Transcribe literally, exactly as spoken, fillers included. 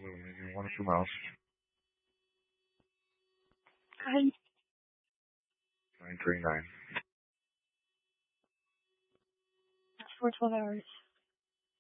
maybe one or two miles. Hi. nine three nine. For twelve hours.